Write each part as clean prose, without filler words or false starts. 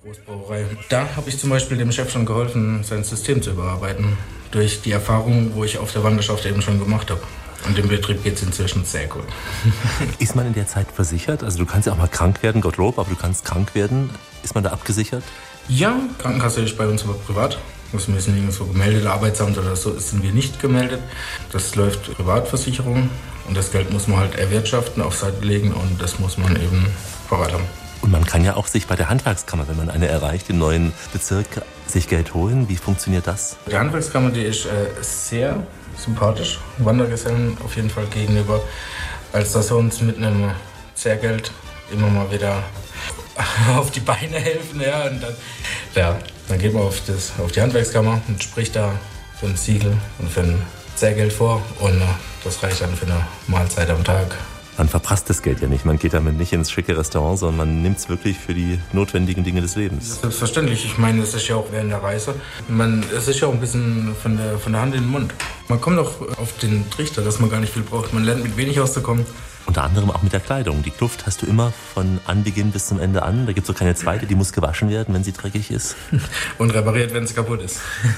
Großbrauerei. Da habe ich zum Beispiel dem Chef schon geholfen, sein System zu überarbeiten. Durch die Erfahrung, wo ich auf der Wanderschaft eben schon gemacht habe. Und dem Betrieb geht es inzwischen sehr gut. Ist man in der Zeit versichert? Also du kannst ja auch mal krank werden, Gottlob, aber du kannst krank werden. Ist man da abgesichert? Ja, Krankenkasse ist bei uns aber privat. Wir sind nirgendwo gemeldet, Arbeitsamt oder so sind wir nicht gemeldet. Das läuft Privatversicherung und das Geld muss man halt erwirtschaften, auf Seite legen und das muss man eben parat haben. Und man kann ja auch sich bei der Handwerkskammer, wenn man eine erreicht, im neuen Bezirk, sich Geld holen. Wie funktioniert das? Die Handwerkskammer, die ist sehr sympathisch, Wandergesellen auf jeden Fall gegenüber, als dass sie uns mit einem Zehrgeld immer mal wieder auf die Beine helfen. Ja, und dann geht man auf die Handwerkskammer und spricht da für ein Siegel und für ein Zehrgeld vor und das reicht dann für eine Mahlzeit am Tag. Man verprasst das Geld ja nicht, man geht damit nicht ins schicke Restaurant, sondern man nimmt es wirklich für die notwendigen Dinge des Lebens. Selbstverständlich, ich meine, es ist ja auch während der Reise, es ist ja auch ein bisschen von der Hand in den Mund. Man kommt auch auf den Trichter, dass man gar nicht viel braucht, man lernt mit wenig auszukommen. Unter anderem auch mit der Kleidung. Die Kluft hast du immer von Anbeginn bis zum Ende an. Da gibt es so keine zweite, die muss gewaschen werden, wenn sie dreckig ist. Und repariert, wenn es kaputt ist.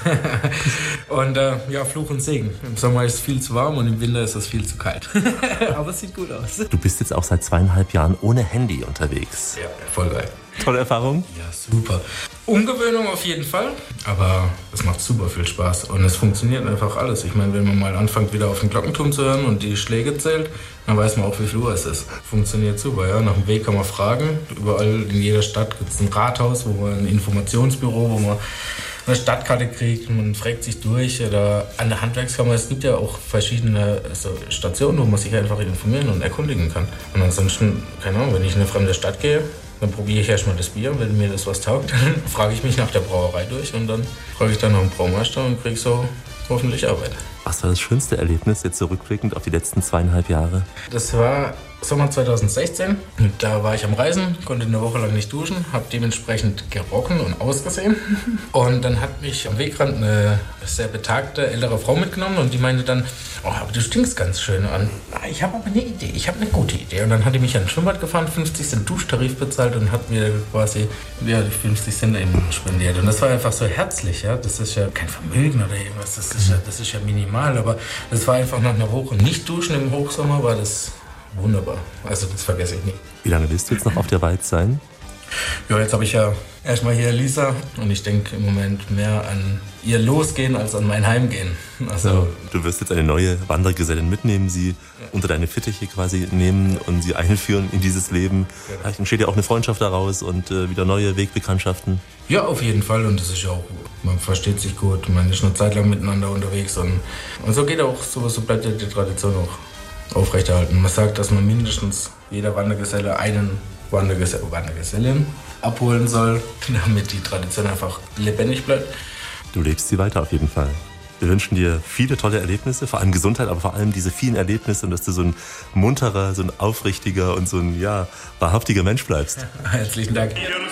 Und Fluch und Segen. Im Sommer ist es viel zu warm und im Winter ist es viel zu kalt. Aber es sieht gut aus. Du bist jetzt auch seit 2,5 Jahren ohne Handy unterwegs. Ja, voll geil. Tolle Erfahrung? Ja, super. Umgewöhnung auf jeden Fall, aber es macht super viel Spaß und es funktioniert einfach alles. Ich meine, wenn man mal anfängt, wieder auf den Glockenturm zu hören und die Schläge zählt, dann weiß man auch, wie viel Uhr es ist. Funktioniert super, ja. Nach dem Weg kann man fragen. Überall in jeder Stadt gibt es ein Rathaus, ein Informationsbüro, wo man eine Stadtkarte kriegt, man fragt sich durch. Oder an der Handwerkskammer, es gibt ja auch verschiedene Stationen, wo man sich einfach informieren und erkundigen kann. Und ansonsten, keine Ahnung, wenn ich in eine fremde Stadt gehe, dann probiere ich erstmal das Bier, wenn mir das was taugt, dann frage ich mich nach der Brauerei durch und dann frage ich dann noch einen Braumeister und kriege so hoffentlich Arbeit. Was war das schönste Erlebnis jetzt zurückblickend auf die letzten 2,5 Jahre? Das war Sommer 2016. Da war ich am Reisen, konnte eine Woche lang nicht duschen, habe dementsprechend gerochen und ausgesehen. Und dann hat mich am Wegrand eine sehr betagte ältere Frau mitgenommen und die meinte dann, oh, aber du stinkst ganz schön an. Ich habe aber eine Idee, ich habe eine gute Idee. Und dann hat die mich an ein Schwimmbad gefahren, 50 Cent Duschtarif bezahlt und hat mir quasi die 50 Cent eben spendiert. Und das war einfach so herzlich, ja. Das ist ja kein Vermögen oder irgendwas, das ist ja minimal, aber das war einfach nach einer Woche nicht duschen im Hochsommer, war das wunderbar. Also das vergesse ich nicht. Wie lange willst du jetzt noch auf der Walz sein? Ja, jetzt habe ich ja erstmal hier Lisa und ich denke im Moment mehr an ihr Losgehen als an mein Heimgehen. Also du wirst jetzt eine neue Wandergesellin mitnehmen, sie unter deine Fittiche quasi nehmen und sie einführen in dieses Leben. Vielleicht entsteht ja auch eine Freundschaft daraus und wieder neue Wegbekanntschaften. Ja, auf jeden Fall und das ist ja auch, man versteht sich gut, man ist eine Zeit lang miteinander unterwegs und so geht auch, so bleibt ja die Tradition auch aufrechterhalten. Man sagt, dass man mindestens jeder Wandergeselle einen Wandergesellin abholen soll, damit die Tradition einfach lebendig bleibt. Du lebst sie weiter auf jeden Fall. Wir wünschen dir viele tolle Erlebnisse, vor allem Gesundheit, aber vor allem diese vielen Erlebnisse und dass du so ein munterer, so ein aufrichtiger und so ein wahrhaftiger Mensch bleibst. Ja, herzlichen Dank.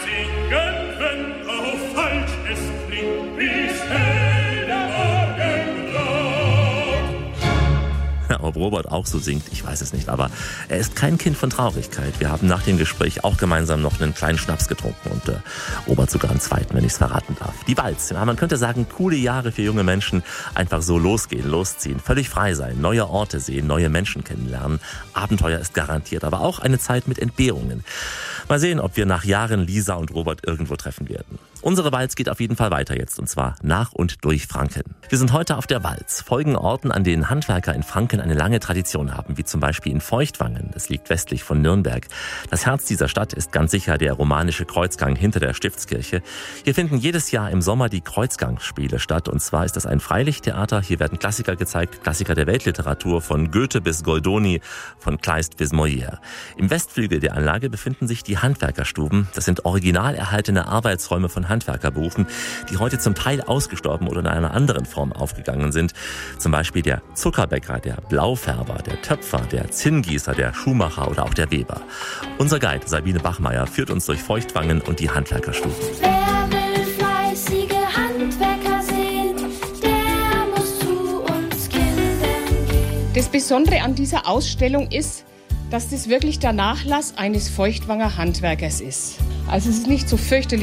Ob Robert auch so singt, ich weiß es nicht, aber er ist kein Kind von Traurigkeit. Wir haben nach dem Gespräch auch gemeinsam noch einen kleinen Schnaps getrunken und Robert sogar einen zweiten, wenn ich es verraten darf. Die Walz, ja, man könnte sagen, coole Jahre für junge Menschen, einfach so losgehen, losziehen, völlig frei sein, neue Orte sehen, neue Menschen kennenlernen. Abenteuer ist garantiert, aber auch eine Zeit mit Entbehrungen. Mal sehen, ob wir nach Jahren Lisa und Robert irgendwo treffen werden. Unsere Walz geht auf jeden Fall weiter jetzt, und zwar nach und durch Franken. Wir sind heute auf der Walz, folgen Orten, an denen Handwerker in Franken eine lange Tradition haben, wie zum Beispiel in Feuchtwangen, das liegt westlich von Nürnberg. Das Herz dieser Stadt ist ganz sicher der romanische Kreuzgang hinter der Stiftskirche. Hier finden jedes Jahr im Sommer die Kreuzgangsspiele statt, und zwar ist das ein Freilichttheater. Hier werden Klassiker gezeigt, Klassiker der Weltliteratur, von Goethe bis Goldoni, von Kleist bis Molière. Im Westflügel der Anlage befinden sich die Handwerkerstuben. Das sind original erhaltene Arbeitsräume von Handwerkerberufen, die heute zum Teil ausgestorben oder in einer anderen Form aufgegangen sind. Zum Beispiel der Zuckerbäcker, der Blaufärber, der Töpfer, der Zinngießer, der Schuhmacher oder auch der Weber. Unser Guide Sabine Bachmeier führt uns durch Feuchtwangen und die Handwerkerstuben. Wer will fleißige Handwerker sehen, der muss zu uns Kindern gehen. Das Besondere an dieser Ausstellung ist, dass das wirklich der Nachlass eines Feuchtwanger Handwerkers ist. Also es ist nicht so fürchterlich